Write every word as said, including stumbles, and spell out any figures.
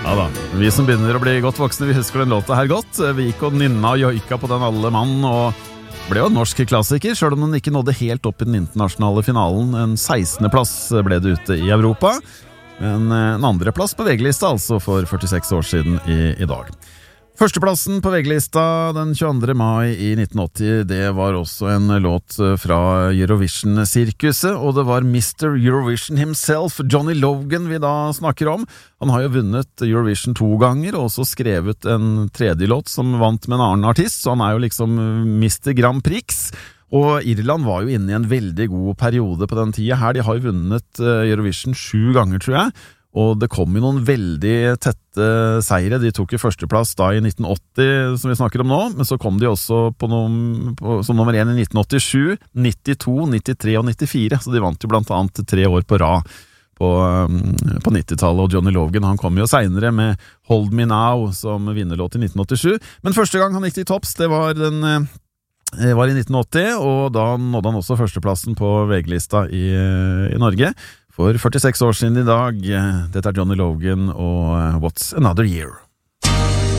Ja da, vi som begynner å bli godt voksne, vi husker den låta her godt. Vi gikk og nynna og joika på den alle mann, og ble jo en norsk klassiker, selv om den ikke nådde helt opp i den internasjonale finalen. En sekstende plass ble det ute i Europa, men en andre plass på V G-lista, altså for førtiseks år siden i, i dag. Førsteplassen på V G-lista den tjueandre mai i nitten åtti, det var også en låt fra Eurovision-sirkuset, og det var mister Eurovision himself, Johnny Logan, vi da snakker om. Han har jo vunnet Eurovision to ganger, og også skrevet en tredje låt som vant med en annen artist, så han er jo liksom mister Grand Prix. Og Irland var jo inne i en veldig god periode på den tiden her. De har jo vunnet Eurovision sju ganger, tror jeg. Og det kom jo noen veldig tette seire. De tok jo førsteplass da i nitten åtti, som vi snakker om nå, men så kom de også på noen, på, som nummer én i nitten åttisju, nittito, nittitre og nittifire, så de vant jo blant annet tre år på rad på, på nittitallet, og Johnny Logan han kom jo senere med Hold Me Now som vinnerlåt i nitten åttisju, men første gang han gikk til topps, det var den... Det var i nitten åtti, og da nådde han også førsteplassen på V G-lista i, i Norge for førtiseks år siden i dag. Dette er Johnny Logan og What's Another Year.